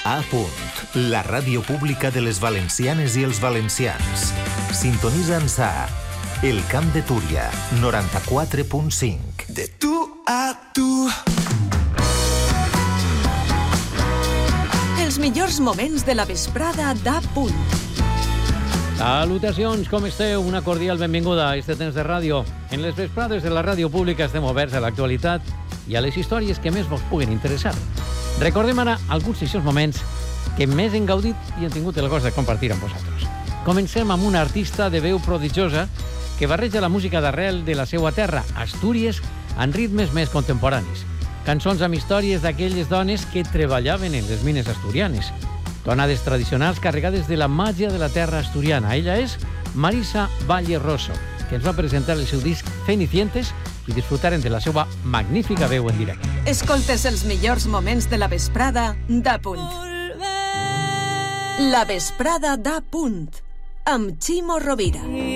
A Punt, la ràdio pública de les valencianes i els valencians. Sintonitza'ns a El Camp de Túria, 94.5. De tu a tu. Els millors moments de la vesprada d'A Punt. Salutacions, com esteu? Una cordial benvinguda a este temps de ràdio. En les vesprades de la ràdio pública estem oberts a l'actualitat i a les històries que més vos puguen interessar. Recordem ara alguns d'aquests moments que més hem gaudit i hem tingut el gost de compartir amb vosaltres. Comencem amb una artista de veu prodigiosa que barreja la música d'arrel de la seva terra, Astúries, amb ritmes més contemporanis. Cançons amb històries d'aquelles dones que treballaven en les mines asturianes. Tonades tradicionals carregades de la màgia de la terra asturiana. Ella és Marisa Valle Rosso, que ens va presentar el seu disc Cenicientes i disfrutaren de la seva magnífica veu en directe. Escoltes els millors moments de la vesprada d'A Punt. La vesprada d'A Punt, amb Ximo Rovira.